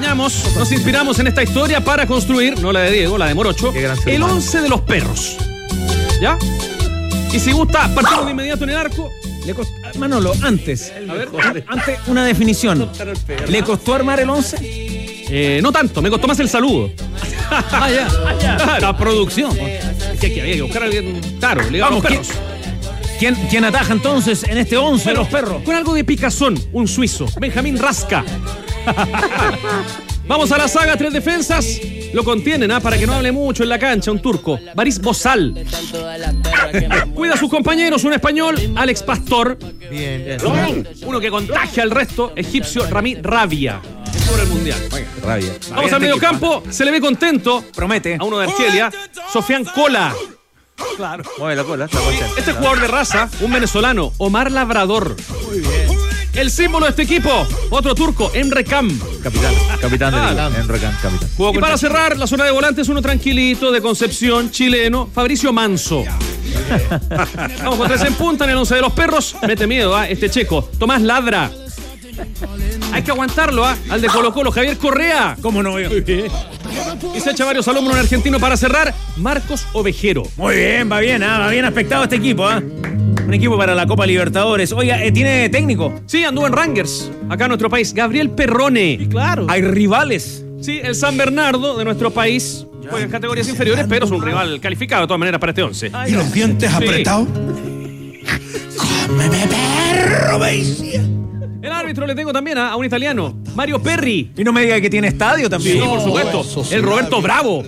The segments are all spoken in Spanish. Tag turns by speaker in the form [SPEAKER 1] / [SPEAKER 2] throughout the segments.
[SPEAKER 1] nos inspiramos en esta historia para construir, no la de Diego, la de Morocho, el 11 de los perros. ¿Ya? Y si gusta, partimos de inmediato en el arco.
[SPEAKER 2] Manolo, antes, antes una definición. ¿Le costó armar el 11?
[SPEAKER 1] No tanto, me costó más el saludo.
[SPEAKER 2] Ya. La producción.
[SPEAKER 1] Que había que buscar a alguien. Claro, le
[SPEAKER 2] Vamos,
[SPEAKER 1] los perros.
[SPEAKER 2] ¿Quién ataja entonces en este 11 de los perros?
[SPEAKER 1] Con algo de picazón, un suizo, Benjamín Rasca. Vamos a la saga, 3 defensas. Lo contienen, para que no hable mucho en la cancha, un turco, Baris Bozal. Cuida a sus compañeros, un español, Alex Pastor.
[SPEAKER 3] Bien.
[SPEAKER 1] Uno que contagia al resto, egipcio, Rami Rabia. Sobre el mundial.
[SPEAKER 3] Rabia.
[SPEAKER 1] Vamos al medio campo, se le ve contento.
[SPEAKER 2] Promete.
[SPEAKER 1] A uno de Argelia, Sofian Kola.
[SPEAKER 2] Claro.
[SPEAKER 3] Mueve la cola, está contento.
[SPEAKER 1] Este jugador de raza, un venezolano, Omar Labrador. Muy bien. El símbolo de este equipo, otro turco, Emre Can.
[SPEAKER 3] Capitán de liga. Emre Can, capitán.
[SPEAKER 1] Y para cerrar, la zona de volantes, uno tranquilito, de Concepción, chileno, Fabricio Manso. Vamos con 3 en punta en el 11 de los perros. Mete miedo, este checo. Tomás Ladra. Hay que aguantarlo, al de Colo-Colo, Javier Correa.
[SPEAKER 2] ¿Cómo no veo?
[SPEAKER 1] Y se echa varios al hombro un argentino para cerrar, Marcos Ovejero.
[SPEAKER 2] Muy bien, va bien aspectado este equipo, Un equipo para la Copa Libertadores. Oiga, ¿tiene técnico?
[SPEAKER 1] Sí, anduvo en Rangers, acá en nuestro país. Gabriel Perrone.
[SPEAKER 2] Claro. Hay rivales.
[SPEAKER 1] Sí, el San Bernardo de nuestro país. Juega en categorías inferiores, pero es un rival calificado de todas maneras para este 11.
[SPEAKER 4] ¿Y los dientes apretados? ¡Cómeme, perro! Me decía.
[SPEAKER 1] El árbitro le tengo también a un italiano, Mario Perri.
[SPEAKER 2] Y no me diga que tiene estadio también.
[SPEAKER 1] Sí, por supuesto. El Roberto Bravo.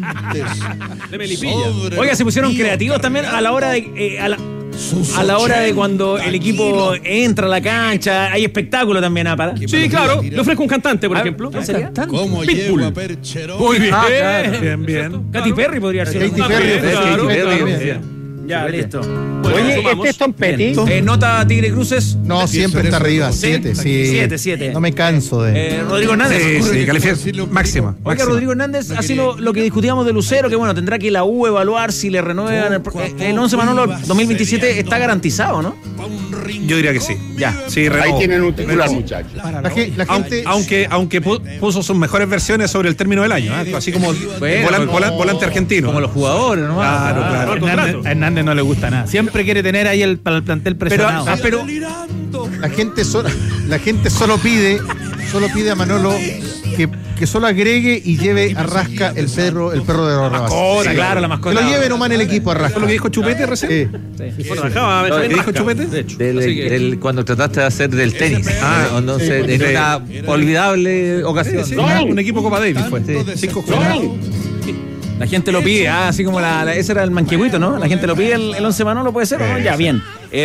[SPEAKER 1] De Melipilla.
[SPEAKER 2] Oiga, se pusieron creativos también a la hora de... a la hora de cuando el equipo entra a la cancha, hay espectáculo también, para.
[SPEAKER 1] Sí, claro. Le ofrezco un cantante, por ejemplo.
[SPEAKER 4] ¿Cómo llevo a Percherón?
[SPEAKER 1] Muy bien.
[SPEAKER 2] Bien. Katy Perry podría ser.
[SPEAKER 3] Katy Perry.
[SPEAKER 2] Ya, listo.
[SPEAKER 1] Bueno,
[SPEAKER 5] Oye,
[SPEAKER 1] sumamos.
[SPEAKER 5] ¿este es Tom Petty?
[SPEAKER 2] ¿Nota Tigre Cruces?
[SPEAKER 6] No, siempre está arriba. 7, sí.
[SPEAKER 2] 7.
[SPEAKER 6] No me canso de.
[SPEAKER 2] Rodrigo Hernández.
[SPEAKER 7] Sí, calificación máxima.
[SPEAKER 2] Oiga, Rodrigo Hernández, así lo que discutíamos de Lucero, que bueno, tendrá que la U evaluar si le renuevan el 11 Manolo 2027 está garantizado, ¿no?
[SPEAKER 7] Yo diría que sí.
[SPEAKER 2] Ya.
[SPEAKER 7] Sí,
[SPEAKER 5] Ahí tienen un titular, muchachos.
[SPEAKER 6] La gente.
[SPEAKER 7] Aunque puso sus mejores versiones sobre el término del año, así como volante argentino.
[SPEAKER 3] Como los jugadores, ¿no?
[SPEAKER 7] Claro.
[SPEAKER 2] A Hernández no le gusta nada. Siempre quiere tener ahí el plantel presionado.
[SPEAKER 6] Pero la gente solo pide a Manolo que solo agregue y lleve a Rasca el perro de los Rabas.
[SPEAKER 2] Claro, la mascota.
[SPEAKER 6] Que lo lleve nomás en el equipo a Rasca.
[SPEAKER 7] ¿Fue lo que dijo Chupete recién?
[SPEAKER 6] Sí.
[SPEAKER 1] Bueno, acaba
[SPEAKER 7] ¿Qué dijo Chupete?
[SPEAKER 1] de hecho.
[SPEAKER 3] Cuando trataste de hacer del tenis. Entonces, en una olvidable ocasión.
[SPEAKER 7] Sí, un equipo Copa Davis fue. 5 jugadores.
[SPEAKER 2] La gente lo pide, así como ese era el manquehuito, ¿no? La gente lo pide, el 11 Manolo puede ser, ¿o no? Ya, bien.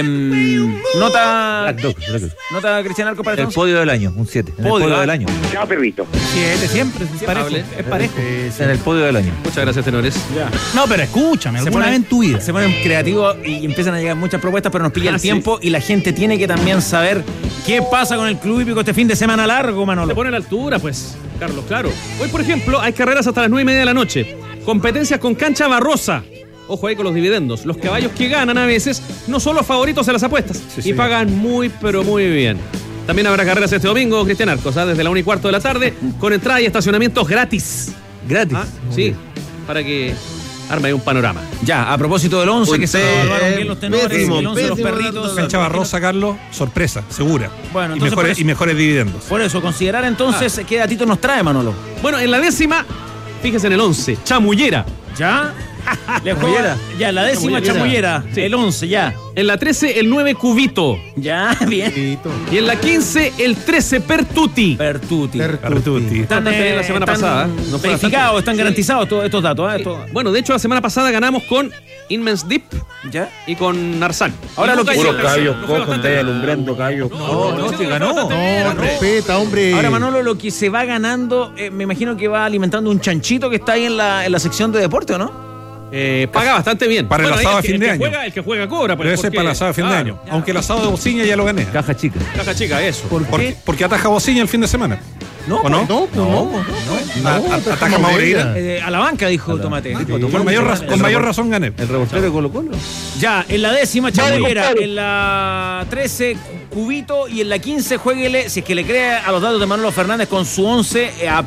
[SPEAKER 2] Nota Cristian Arco para
[SPEAKER 3] el podio del año, un 7. En el podio del año.
[SPEAKER 5] Chao, perrito.
[SPEAKER 2] 7 siempre, es parejo. Es parejo.
[SPEAKER 3] En el podio del año.
[SPEAKER 1] Muchas gracias, tenores.
[SPEAKER 2] Ya.
[SPEAKER 8] No, pero escúchame, alguna vez en tu vida.
[SPEAKER 2] Se ponen creativos y empiezan a llegar muchas propuestas, pero nos pilla el tiempo y la gente tiene que también saber qué pasa con el Club Hípico este fin de semana largo, Manolo.
[SPEAKER 1] Se pone a la altura, pues, Carlos, claro. Hoy, por ejemplo, hay carreras hasta las 9:30 de la noche. Competencias con cancha barrosa. Ojo ahí con los dividendos. Los caballos que ganan a veces no son los favoritos en las apuestas. Y pagan muy, pero muy bien. También habrá carreras este domingo, Cristian Arcos, desde la 1:15 de la tarde, con entrada y estacionamientos gratis.
[SPEAKER 3] ¿Gratis?
[SPEAKER 1] Sí, para que arme ahí un panorama.
[SPEAKER 2] Ya, a propósito del 11, que se evaluaron bien los tenores, el 11 de los perritos.
[SPEAKER 7] Cancha Barrosa, Carlos, sorpresa, segura.
[SPEAKER 2] Bueno,
[SPEAKER 7] y
[SPEAKER 2] entonces
[SPEAKER 7] mejores dividendos.
[SPEAKER 2] Por eso, considerar entonces qué datito nos trae, Manolo.
[SPEAKER 1] Bueno, en la 10ª, fíjese en el 11, Chamullera.
[SPEAKER 2] ¿Ya? Ya, la 10ª Chamullera. Sí. El 11, ya.
[SPEAKER 1] En la 13, el 9, Cubito.
[SPEAKER 2] Ya, bien.
[SPEAKER 1] Y en la 15, el 13, Pertuti.
[SPEAKER 2] Pertuti.
[SPEAKER 1] Están la semana pasada.
[SPEAKER 2] No verificados, están garantizados todos estos datos.
[SPEAKER 1] Bueno, de hecho, la semana pasada ganamos con Inmense Deep.
[SPEAKER 2] ¿Ya?
[SPEAKER 1] Y con Narsal.
[SPEAKER 2] Ahora lo que
[SPEAKER 5] Puro callo, cojo, estáis alumbrando callo.
[SPEAKER 2] No, se ganó.
[SPEAKER 6] Respeta, hombre.
[SPEAKER 2] Ahora, Manolo, lo que se va ganando, me imagino que va alimentando un chanchito que está ahí en la sección de deporte, ¿o no?
[SPEAKER 1] Paga bastante bien.
[SPEAKER 7] Para el asado de fin de año.
[SPEAKER 1] El que juega cobra.
[SPEAKER 7] Debe ser para el asado de fin de año. Aunque el asado de bocina ya lo gané.
[SPEAKER 3] Caja chica,
[SPEAKER 1] eso.
[SPEAKER 7] Porque ataja bocina el fin de semana.
[SPEAKER 2] No,
[SPEAKER 7] ¿o no?
[SPEAKER 2] No.
[SPEAKER 7] Ataja Maureira.
[SPEAKER 2] A la banca, dijo Tomate.
[SPEAKER 7] Con mayor razón gané.
[SPEAKER 3] El revoltero de Colo-Colo.
[SPEAKER 2] Ya, en la 10ª Chamullera, en la 13 Cubito y en la 15 jueguele, si es que le cree a los datos de Manolo Fernández con su 11